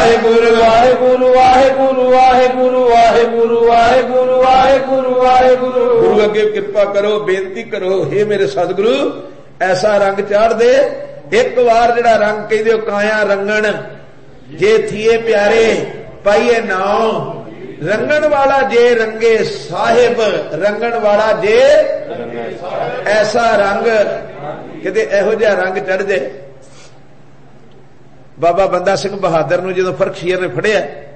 ਵਾਹਿਗੁਰੂ ਵਾਹਿਗੁਰੂ ਵਾਹਿਗੁਰੂ ਵਾਹਿਗੁਰੂ ਵਾਹਿਗੁਰੂ ਵਾਹਿਗੁਰੂ ਵਾਹਿਗੁਰੂ ਵਾਹਿਗੁਰੂ। ਗੁਰੂ ਅੱਗੇ ਕਿਰਪਾ ਕਰੋ, ਬੇਨਤੀ ਕਰੋ, ਹੇ ਮੇਰੇ ਸਤਿਗੁਰੂ ਐਸਾ ਰੰਗ ਚਾੜ ਦੇ। ਇੱਕ ਵਾਰ ਜਿਹੜਾ ਰੰਗ ਕਹਿੰਦੇ ਹੋ ਕਾਇਆ ਰੰਗਣ, ਜੇ ਥੀਏ ਪਿਆਰੇ ਪਾਈਏ ਨਾਉ, ਰੰਗਣ ਵਾਲਾ ਜੇ ਰੰਗੇ ਸਾਹਿਬ, ਰੰਗਣ ਵਾਲਾ ਜੇ ਐਸਾ ਰੰਗ, ਕਿਤੇ ਇਹੋ ਜਿਹਾ ਰੰਗ ਚੜ ਜਾਏ। ਬਾਬਾ ਬੰਦਾ ਸਿੰਘ ਬਹਾਦਰ ਨੂੰ ਜਦੋਂ ਫਰਖਸ਼ੀਰ ਨੇ ਫੜਿਆ